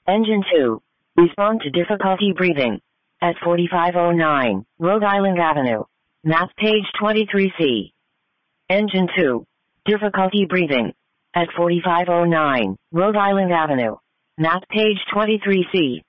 Engine 2. Respond to difficulty breathing. At 4509, Rhode Island Avenue. Map page 23C. Engine 2. Difficulty breathing. At 4509, Rhode Island Avenue. Map page 23C.